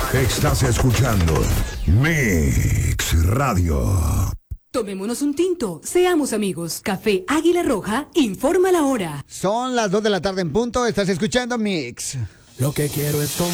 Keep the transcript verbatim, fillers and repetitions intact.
Estás escuchando Mix Radio. Tomémonos un tinto, seamos amigos. Café Águila Roja informa la hora. Son las dos de la tarde en punto, estás escuchando Mix. Lo que quiero es tomar.